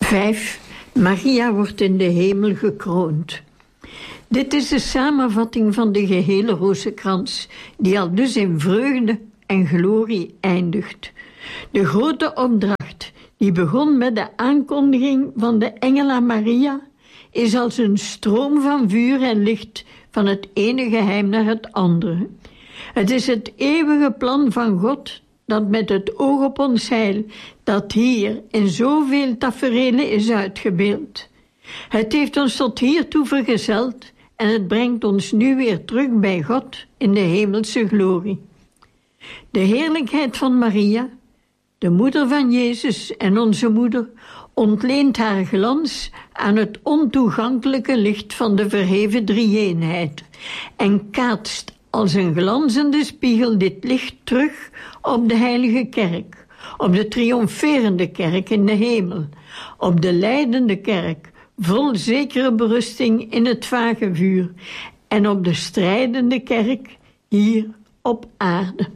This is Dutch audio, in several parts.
5. Maria wordt in de hemel gekroond. Dit is de samenvatting van de gehele rozenkrans, die al dus in vreugde en glorie eindigt. De grote opdracht, die begon met de aankondiging van de engel aan Maria, is als een stroom van vuur en licht van het ene geheim naar het andere. Het is het eeuwige plan van God dat met het oog op ons heil, dat hier in zoveel taferelen is uitgebeeld. Het heeft ons tot hiertoe vergezeld en het brengt ons nu weer terug bij God in de hemelse glorie. De heerlijkheid van Maria, de moeder van Jezus en onze moeder, ontleent haar glans aan het ontoegankelijke licht van de verheven drie-eenheid en kaatst als een glanzende spiegel dit licht terug op de heilige kerk, op de triomferende kerk in de hemel, op de lijdende kerk, vol zekere berusting in het vage vuur, en op de strijdende kerk hier op aarde.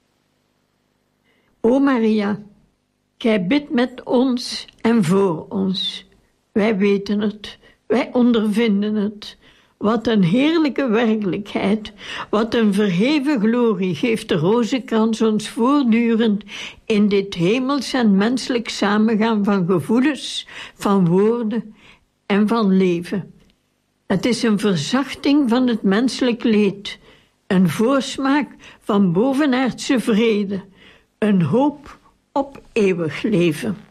O Maria, gij bidt met ons en voor ons. Wij weten het, wij ondervinden het. Wat een heerlijke werkelijkheid, wat een verheven glorie geeft de rozenkrans ons voortdurend in dit hemels en menselijk samengaan van gevoelens, van woorden en van leven. Het is een verzachting van het menselijk leed, een voorsmaak van bovenaardse vrede, een hoop op eeuwig leven.